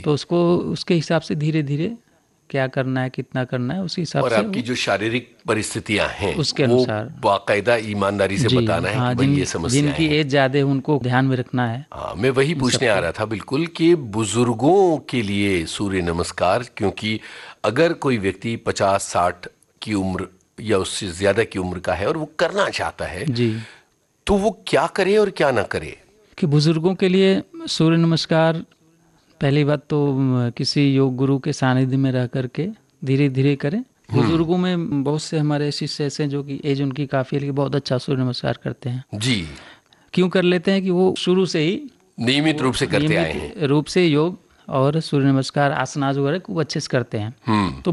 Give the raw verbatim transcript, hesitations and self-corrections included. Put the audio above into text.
तो उसको उसके हिसाब से धीरे धीरे क्या करना है, कितना करना है, उसी हिसाब और से आपकी जो शारीरिक परिस्थितियां हैं उसके वो अनुसार बाकायदा ईमानदारी से जी बताना है हाँ, कि भाई जिन ये समस्याएं जिनकी हैं। एज ज़्यादा है उनको ध्यान में रखना है हाँ, मैं वही इन पूछने आ सबको। रहा था बिल्कुल कि बुजुर्गों के लिए सूर्य नमस्कार, क्योंकि अगर कोई व्यक्ति पचास साठ की उम्र या उससे ज्यादा की उम्र का है और वो करना चाहता है, जी, तो वो क्या करे और क्या ना करे? कि बुजुर्गों के लिए सूर्य नमस्कार पहली बात तो अम, किसी योग गुरु के सानिध्य में रह करके धीरे धीरे करें। बुजुर्गों में बहुत से हमारे शिष्य ऐसे हैं जो कि एज उनकी काफ़ी है लेकिन बहुत अच्छा सूर्य नमस्कार करते हैं। जी, क्यों कर लेते हैं कि वो शुरू से ही नियमित वो रूप से करते आए नियमित हैं। रूप से योग और सूर्य नमस्कार आसनाज वगैरह खूब अच्छे से करते हैं। हम्म तो